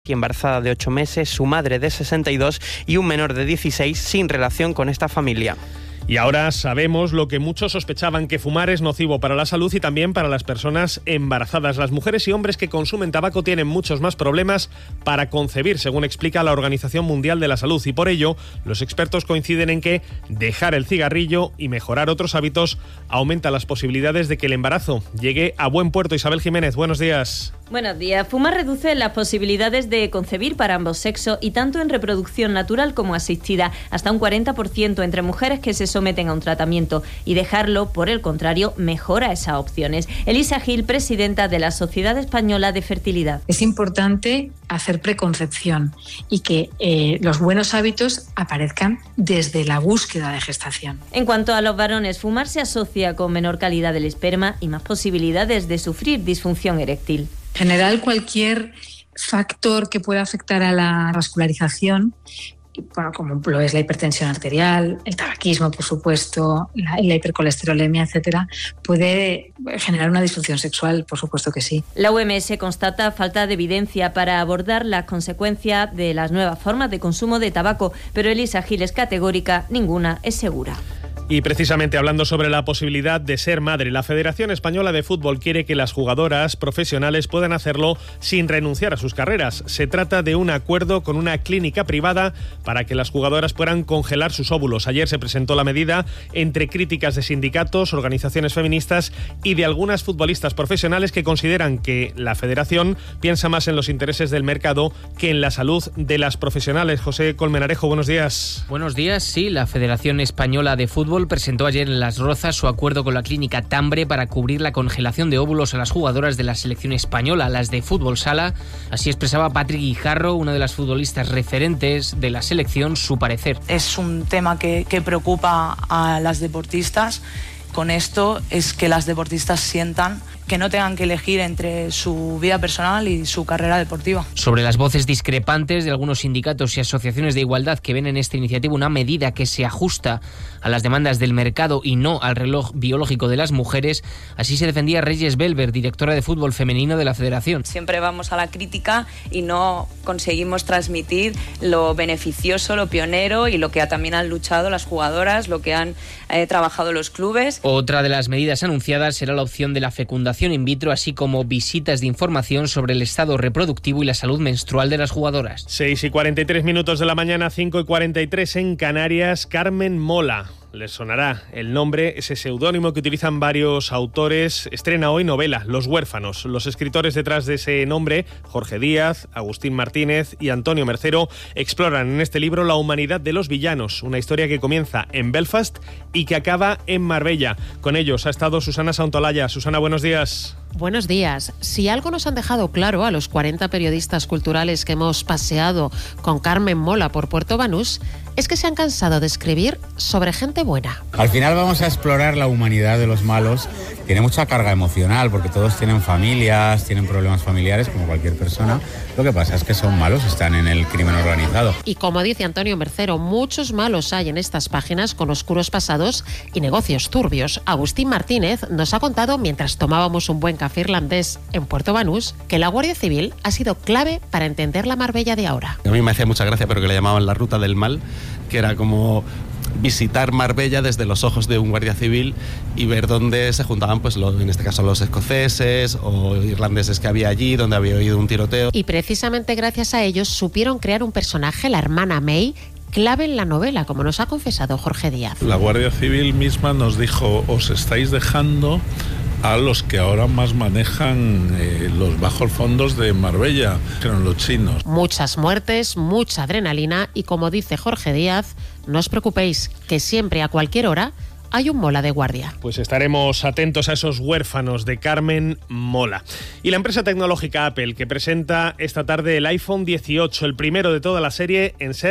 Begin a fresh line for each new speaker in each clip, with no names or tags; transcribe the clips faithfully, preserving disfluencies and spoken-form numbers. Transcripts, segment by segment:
embarazada de ocho meses, su madre de sesenta y dos y un menor de dieciséis sin relación con esta familia.
Y ahora sabemos lo que muchos sospechaban, que fumar es nocivo para la salud y también para las personas embarazadas. Las mujeres y hombres que consumen tabaco tienen muchos más problemas para concebir, según explica la Organización Mundial de la Salud. Y por ello, los expertos coinciden en que dejar el cigarrillo y mejorar otros hábitos aumenta las posibilidades de que el embarazo llegue a buen puerto. Isabel Jiménez, buenos días.
Buenos días. Fumar reduce las posibilidades de concebir para ambos sexos y tanto en reproducción natural como asistida, hasta un cuarenta por ciento entre mujeres que se someten a un tratamiento, y dejarlo, por el contrario, mejora esas opciones. Elisa Gil, presidenta de la Sociedad Española de Fertilidad.
Es importante hacer preconcepción y que eh, los buenos hábitos aparezcan desde la búsqueda de gestación.
En cuanto a los varones, fumar se asocia con menor calidad del esperma y más posibilidades de sufrir disfunción eréctil.
En general, cualquier factor que pueda afectar a la vascularización, bueno, como lo es la hipertensión arterial, el tabaquismo, por supuesto, la, la hipercolesterolemia, etcétera, puede generar una disfunción sexual, por supuesto que sí.
La O M S constata falta de evidencia para abordar las consecuencias de las nuevas formas de consumo de tabaco, pero Elisa Gil es categórica: ninguna es segura.
Y precisamente hablando sobre la posibilidad de ser madre, la Federación Española de Fútbol quiere que las jugadoras profesionales puedan hacerlo sin renunciar a sus carreras. Se trata de un acuerdo con una clínica privada para que las jugadoras puedan congelar sus óvulos. Ayer se presentó la medida entre críticas de sindicatos, organizaciones feministas y de algunas futbolistas profesionales que consideran que la Federación piensa más en los intereses del mercado que en la salud de las profesionales. José Colmenarejo, buenos días.
Buenos días. Sí, la Federación Española de Fútbol presentó ayer en Las Rozas su acuerdo con la clínica Tambre para cubrir la congelación de óvulos a las jugadoras de la selección española, las de fútbol sala. Así expresaba Patrick Guijarro, una de las futbolistas referentes de la selección, su parecer.
Es un tema que, que preocupa a las deportistas. Con esto es que las deportistas sientan que no tengan que elegir entre su vida personal y su carrera deportiva.
Sobre las voces discrepantes de algunos sindicatos y asociaciones de igualdad que ven en esta iniciativa una medida que se ajusta a las demandas del mercado y no al reloj biológico de las mujeres, así se defendía Reyes Belver, directora de fútbol femenino de la Federación.
Siempre vamos a la crítica y no conseguimos transmitir lo beneficioso, lo pionero y lo que también han luchado las jugadoras, lo que han eh, trabajado los clubes.
Otra de las medidas anunciadas será la opción de la fecundación in vitro, así como visitas de información sobre el estado reproductivo y la salud menstrual de las jugadoras.
seis y cuarenta y tres minutos de la mañana, cinco y cuarenta y tres en Canarias. Carmen Mola. Les sonará el nombre, ese seudónimo que utilizan varios autores. Estrena hoy novela, Los huérfanos. Los escritores detrás de ese nombre, Jorge Díaz, Agustín Martínez y Antonio Mercero, exploran en este libro la humanidad de los villanos, una historia que comienza en Belfast y que acaba en Marbella. Con ellos ha estado Susana Santolaya. Susana, buenos días.
Buenos días. Si algo nos han dejado claro a los cuarenta periodistas culturales que hemos paseado con Carmen Mola por Puerto Banús, es que se han cansado de escribir sobre gente buena.
Al final vamos a explorar la humanidad de los malos. Tiene mucha carga emocional porque todos tienen familias, tienen problemas familiares como cualquier persona. Lo que pasa es que son malos, están en el crimen organizado.
Y como dice Antonio Mercero, muchos malos hay en estas páginas con oscuros pasados y negocios turbios. Agustín Martínez nos ha contado, mientras tomábamos un buen café irlandés en Puerto Banús, que la Guardia Civil ha sido clave para entender la Marbella de ahora.
A mí me hacía mucha gracia, pero que le llamaban la ruta del mal, que era como visitar Marbella desde los ojos de un guardia civil y ver dónde se juntaban, pues lo, en este caso los escoceses o irlandeses que había allí, donde había habido un tiroteo.
Y precisamente gracias a ellos supieron crear un personaje, la hermana May, clave en la novela, como nos ha confesado Jorge Díaz.
La Guardia Civil misma nos dijo: os estáis dejando a los que ahora más manejan eh, los bajos fondos de Marbella, que eran los chinos.
Muchas muertes, mucha adrenalina y, como dice Jorge Díaz, no os preocupéis, que siempre a cualquier hora hay un Mola de guardia.
Pues estaremos atentos a esos huérfanos de Carmen Mola. Y la empresa tecnológica Apple, que presenta esta tarde el iPhone dieciocho, el primero de toda la serie en ser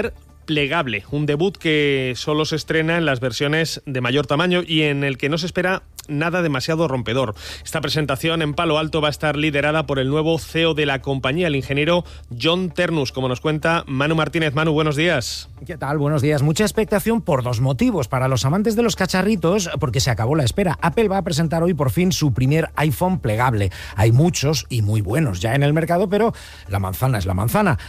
plegable, un debut que solo se estrena en las versiones de mayor tamaño y en el que no se espera nada demasiado rompedor. Esta presentación en Palo Alto va a estar liderada por el nuevo C E O de la compañía, el ingeniero John Ternus, como nos cuenta Manu Martínez. Manu, buenos días.
¿Qué tal? Buenos días. Mucha expectación por dos motivos. Para los amantes de los cacharritos, porque se acabó la espera. Apple va a presentar hoy por fin su primer iPhone plegable. Hay muchos y muy buenos ya en el mercado, pero la manzana es la manzana.